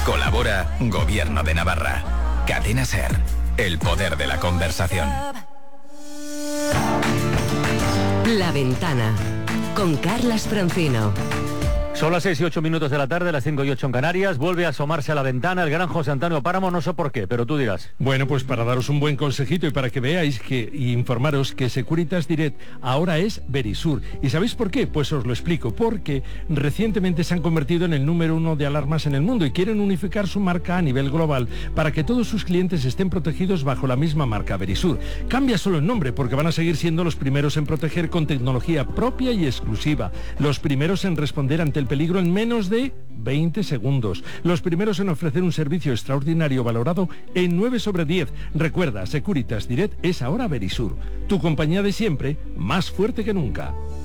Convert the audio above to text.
Colabora Gobierno de Navarra. Cadena SER. El poder de la conversación. La Ventana, con Carlas Francino. Son las 6 y 8 minutos de la tarde, las 5 y 8 en Canarias. Vuelve a asomarse a la ventana el gran José Antonio Páramo, no sé por qué, pero tú dirás. Bueno, pues para daros un buen consejito y para que veáis y informaros que Securitas Direct ahora es Verisur. ¿Y sabéis por qué? Pues os lo explico. Porque recientemente se han convertido en el número 1 de alarmas en el mundo y quieren unificar su marca a nivel global para que todos sus clientes estén protegidos bajo la misma marca, Verisur. Cambia solo el nombre porque van a seguir siendo los primeros en proteger con tecnología propia y exclusiva. Los primeros en responder ante el peligro en menos de 20 segundos. Los primeros en ofrecer un servicio extraordinario valorado en 9 sobre 10. Recuerda, Securitas Direct es ahora Verisur. Tu compañía de siempre, más fuerte que nunca.